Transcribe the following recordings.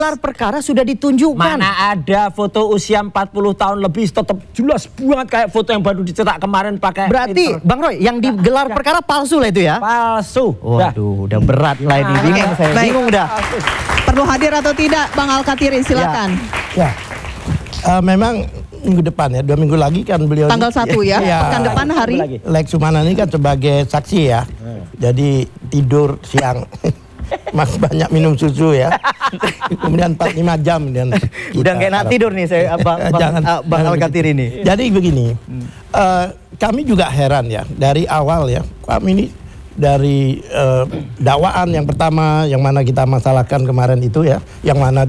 Gelar perkara sudah ditunjukkan. Mana ada foto usia 40 tahun lebih tetap jelas banget kayak foto yang baru dicetak kemarin pakai. Berarti printer. Bang Roy yang digelar perkara palsu lah itu ya? Palsu. Waduh, udah berat lah ini. Bingung saya. Baik. Bingung dah. Perlu hadir atau tidak Bang Al-Katiri, silakan. Ya. Memang minggu depan ya, 2 minggu lagi kan beliau Tanggal 1 ya, pekan depan hari. Lex Sumana ini kan sebagai saksi ya. Jadi tidur siang. Mas banyak minum susu ya. Kemudian 4-5 jam dan Udah kayak nak tidur nih saya Bang Al-Katiri ini. Jadi begini. Kami juga heran ya dari awal ya. Kami ini dari dakwaan yang pertama yang mana kita masalahkan kemarin itu ya, yang mana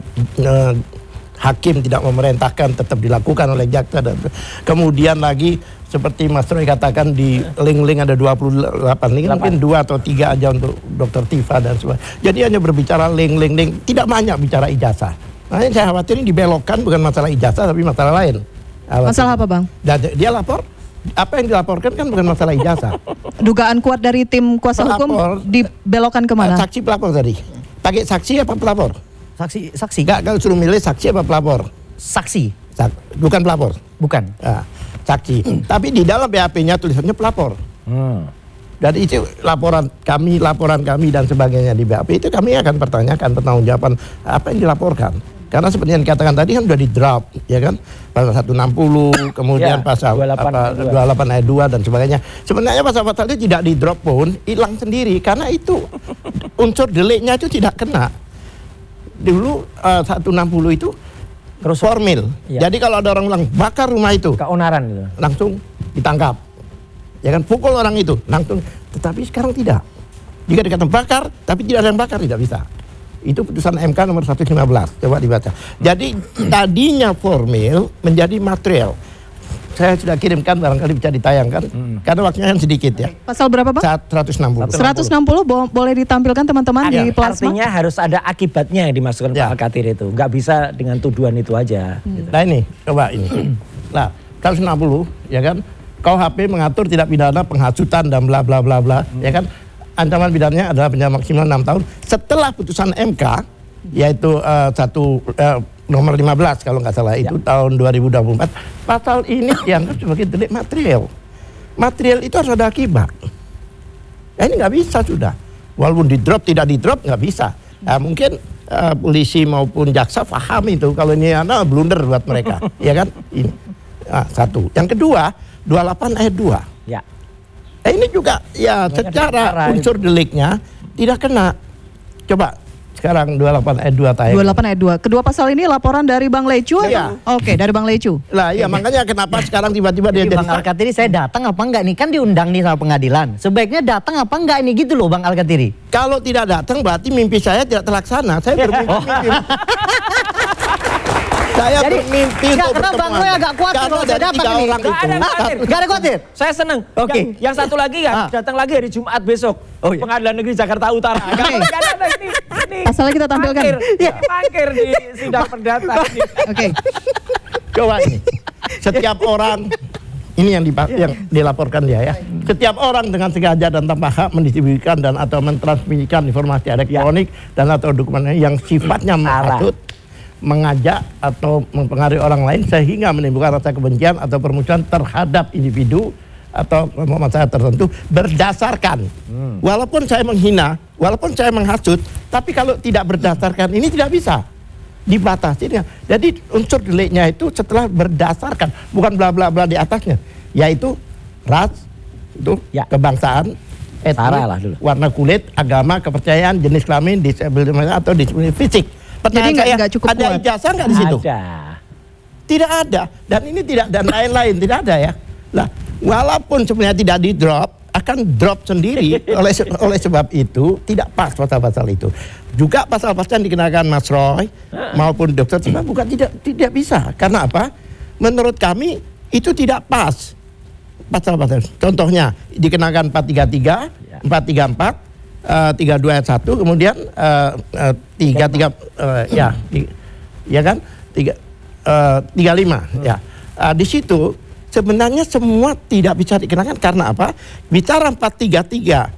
hakim tidak memerintahkan tetap dilakukan oleh jaksa, dan kemudian lagi seperti Mas Roy katakan di link-link ada 28 link, mungkin 2 atau 3 aja untuk Dr. Tifa dan sebagainya. Jadi hanya berbicara link, tidak banyak bicara ijazah. Makanya saya khawatir ini dibelokkan, bukan masalah ijazah tapi masalah lain. Masalah apa Bang? Dia lapor, apa yang dilaporkan kan bukan masalah ijazah. Dugaan kuat dari tim kuasa hukum dibelokkan kemana? Saksi pelapor tadi. Pakai saksi apa pelapor? Saksi. Enggak, kalau suruh milih saksi apa pelapor? Saksi. Bukan pelapor. Bukan. Nah, saksi. Tapi di dalam BAP-nya tulisannya pelapor. Dan itu laporan kami dan sebagainya di BAP itu kami akan pertanyakan pertanggungjawaban apa yang dilaporkan. Karena seperti yang dikatakan tadi kan sudah di drop, ya kan? Pasal 160, kemudian pasal 28 ayat 2 dan sebagainya. Sebenarnya pasal-pasal itu tidak di drop pun hilang sendiri karena itu unsur deliknya itu tidak kena. Dulu 160 itu formil. Ya. Jadi kalau ada orang bilang bakar rumah itu, keonaran gitu, langsung ditangkap. Ya kan, pukul orang itu langsung. Tetapi sekarang tidak. Jika dikatakan bakar tapi tidak ada yang bakar, tidak bisa. Itu putusan MK nomor 115. Coba dibaca. Jadi tadinya formil menjadi material. Saya sudah kirimkan, barangkali bisa ditayangkan karena waktunya kan sedikit ya. Pasal berapa Bang? 160. 160 boleh ditampilkan teman-teman di plasma. Artinya harus ada akibatnya yang dimasukkan Pak Al-Katiri itu. Nggak bisa dengan tuduhan itu aja. Gitu. Nah ini, coba ini. Nah, 160 ya kan. KUHP mengatur tidak pidana penghasutan dan bla bla bla bla, ya kan. Ancaman pidananya adalah penjara maksimal 6 tahun. Setelah putusan MK yaitu nomor 15 kalau nggak salah itu tahun 2024, pasal ini dianggap sebagai delik material. Material itu harus ada akibat. Ini nggak bisa sudah. Walaupun di drop tidak di drop nggak bisa. Nah, mungkin polisi maupun jaksa paham itu kalau ini blunder buat mereka, ya kan? Ini satu. Yang kedua 28 ayat 2. Ya. Ini juga ya secara unsur deliknya tidak kena. Coba sekarang 28 ayat 2 tayang. 28 ayat 2. Kedua pasal ini laporan dari Bang Lecu atau? Oke, dari Bang Lecu. Lah iya, makanya kenapa sekarang tiba-tiba dia Bang Al-Katiri, saya datang apa enggak nih? Kan diundang nih sama pengadilan. Sebaiknya datang apa enggak ini gitu loh Bang Al-Katiri. Kalau tidak datang berarti mimpi saya tidak terlaksana. Saya bermimpi. Saya bermimpi untuk karena Bang Roy agak kuat kalau saya datang ini. Gak ada khawatir. Saya senang. Oke. Yang satu lagi ya datang lagi hari Jumat besok. Pengadilan Negeri Jakarta Utara. Ini asalnya kita tampilkan. Mangkir di sidang perdata. Oke. Coba ini. Setiap orang ini yang dilaporkan dia ya. Setiap orang dengan sengaja dan tanpa hak mendistribusikan dan atau mentransmisikan informasi elektronik dan atau dokumen yang sifatnya menghasut, mengajak atau mempengaruhi orang lain sehingga menimbulkan rasa kebencian atau permusuhan terhadap individu atau masyarakat tertentu berdasarkan walaupun saya menghina, walaupun saya menghasut, tapi kalau tidak berdasarkan ini tidak bisa dibatasi. Jadi unsur deliknya itu setelah berdasarkan, bukan bla bla bla di atasnya, yaitu ras, itu kebangsaan, etnis, warna kulit, agama, kepercayaan, jenis kelamin, disabilitas atau disabilitas fisik. Jadi nggak cukup ada kuat. ijazah nggak di situ? Ada. Tidak ada. Dan ini tidak, dan lain-lain tidak ada ya. Lah, walaupun sebenarnya tidak di drop, akan drop sendiri oleh sebab itu tidak pas pasal-pasal itu. Juga pasal-pasal yang dikenakan Mas Roy maupun Dr. Tifa bukan tidak bisa. Karena apa? Menurut kami itu tidak pas pasal-pasal. Contohnya dikenakan 433, 434. 32 ayat 1, kemudian 33 ya kan 35 ya. Di situ sebenarnya semua tidak bisa dikenakan karena apa? Bicara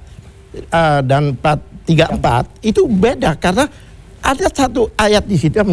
433 dan 434 itu beda karena ada satu ayat di situ yang